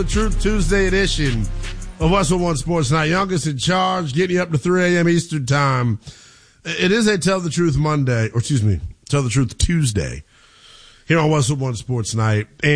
The Truth Tuesday edition of Westwood One Sports Night. Youngest in charge, getting you up to 3 a.m. Eastern Time. It is a Tell the Truth Monday, or excuse me, Tell the Truth Tuesday here on Westwood One Sports Night.